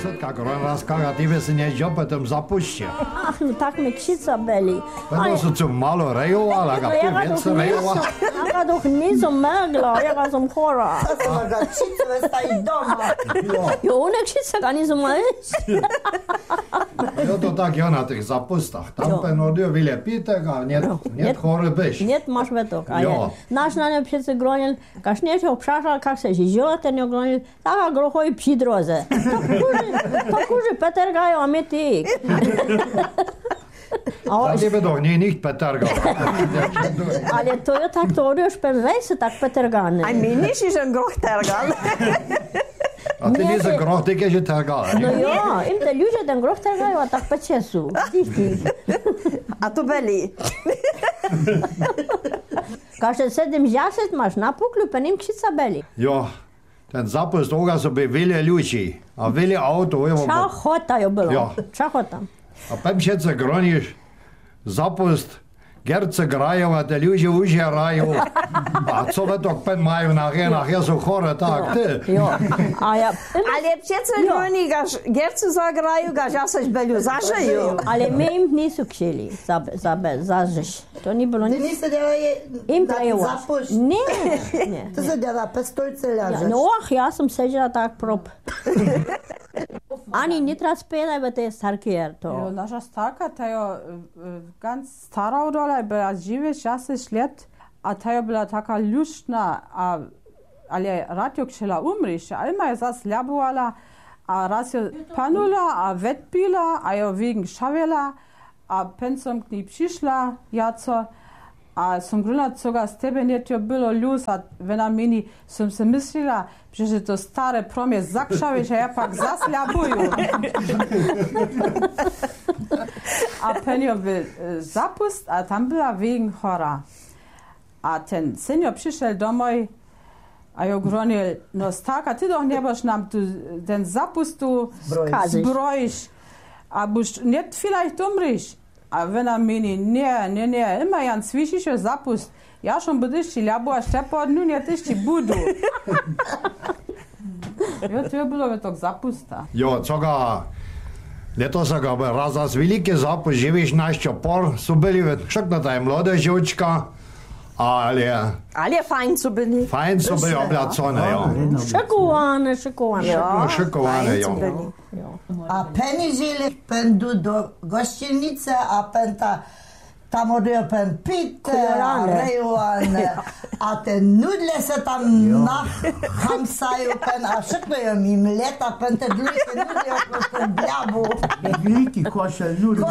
Ciotka rozkaga, ty by si než potom zapušťa. Ach, no tak mi kšica beli. Pero su co malo rejovala, a ty věc rejovala. Ja doch nisam mogla, ja sam chora. Da kšica vestají doma. Jo, ona kšica ga nisam mogla. Jo to tak jo na těch zapustách. Tam peno dio vilje pitega, net chore beš. Нет, маш веток. А Jo. я наш на не пшеце гронил, кашнеш обшашал, как се живет, не гронил. Така грохой пшидрозе. Так уже Петергаю, а ми ти. Da tebe doch nicht Peterga. Але то je tak to odeš penvejse, tak Petergane. Ein Minisch ist ein Grochtergal. A ty nisi groh, ty keže tergal. No jo, im te ľudia ten groh Tergaju, a tak pečesu. A to beli. Kaže 70 máš na puklu, pa nim kšica beli. Jo, ten zapust oga so by vilje ľudí. A vilje auto. Čachota jo bylo. Jo. Čachota. A pem všetce groniš, zapust, gerce grajú a te ľudia užerajú. A co ve to pen majú nachher sú chore, tak ty. Jo. A ja... Ale přece oni gaš gercu zagraju, gaš ja seš belju zažeju. Ale my im nisu kšeli zažeš. To ni bilo Ty nic. nisi djela Im da prejo. zapuš. Ne. Ty se djela pestolce Ja, ljažeš. no, ja sam seđala tak prop. Ani ni treba spedaj v te starke to. Jo, naša starka, ta je ganz stara udola, je bila žive 60 let, a ta je bila taka ljuštna, ali rad jo kšela umriš, a ima je zas ljabovala, a raz je panula, a vetpila, a jo wegen šavela, a pen som k njej přišla, jaco, a som gruna coga s tebe net jo bilo ljus, a vena meni som se mislila, že to stare promje zakšaviš, a ja pak zas ljabuju. A pen jo bil zapust, a tam bila wegen chora. A ten syn jo přišel domoj, a jo gronil, no staka, ty doch ne boš nam tu ten zapust tu zbrojiš, a boš net vielleicht umriš. A vena meni, ne, ima jan svišiš jo zapust. Ja šom budiš ti ljabu, a štepo od nju tiš ti budu. Jo, to je bilo ve tog zapusta. Jo, coga, letos ga razas velike zapust, živiš našo por, su bili však na taj mlode živčka, ali Ale fajn su bili. fajn su bili oblacone, jo. Šekovane. No, šikovane, jo. A peni žili pen du do gošćenice, a pen tam odio pen pite, a rejuane. A te nudle se tam nahamsaju pen, a šikno jo mi mleta pen te dlujke nudle oko pen bljabu. Veliki košelj nudle.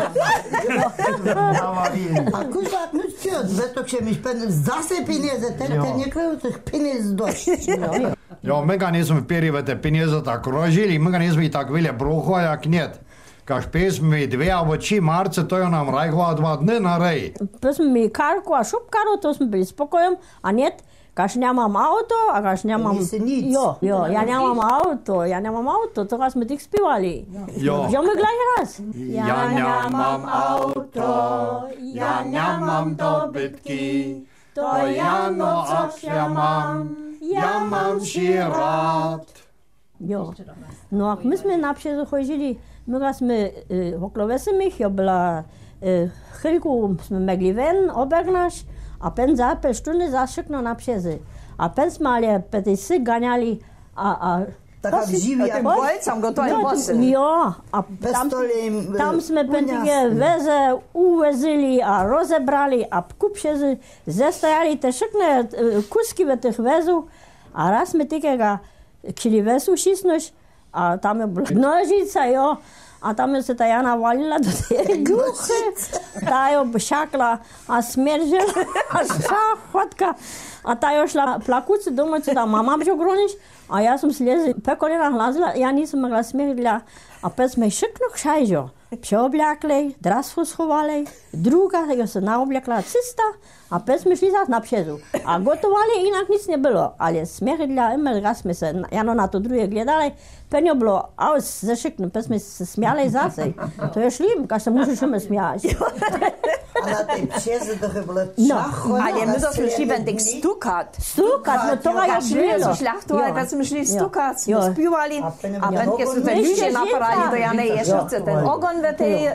A kužak nu čut, zato će mi pen zase pinjeze, te ne kraju tih pinjez došći. Jo, my ga nismo peri te pinjeze tak rožili, my ga nismo i tak vilje bruho, jak njet. Kaž pesmi 2 alebo 3 marce, to je nam rajhova 2 dny na rej. Pa smo mi karku, a šupkaru, to smo bili spokojom, a njet, kaž nemam auto, a kaž nemam... Nisi nic. Jo, ja nemam auto, toga smo tik spivali. Jo. Jo, mi gledaj raz. Ja nemam auto, ja nemam dobytki, to jano akcja mam, ja mam si rad. Jo. No, a my jsme napřed chodili, my jsme okolo Vesemich, jo byla chvilku jsme mogli ven, obegnaš, a pen za 5 štuny zašikno napřed. A pen jsme ale petisy gaňali a Taka živi, Tym bolcom gotowi bosy. jo, a tam jsme pentige veze uvezili a rozebrali a kupšezy zestajali te všechny kusky ve těch vezů a raz jsme tikega kšili vezu šisnoš a tam je byla nožica, jo. A tam se ta Jana valila do té duchy, ta jo šakla a směržela a šachotka. A ta jo šla plakuci domů, co ta mama by groniš. A já jsem sleze pe kolena hlazila, já nisem mogla směřila. A pec jsme všechno kšajžo. Přeobljakli, drasfu schovali, druga jo se naoblekla cista a pec jsme šli zase napřezu. A gotovali, jinak nic nebylo. Ale směřila, raz jsme se Jano na to druhé gledali, penjo bylo aus ze všechno, pec jsme se směli zase. To je šlim, kaž se můžeš smějat. A na tej psieze to chyba Ale my to szli będę stukat. Stukat, no to ja Żyję szlachtu, ale będziemy szli stukat, śpiewali, a będę sobie ludzie naparali, to ja nie jeszcze ten ogon w tej...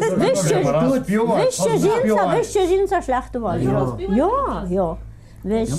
Wyście żinca szlachtowali. Jo.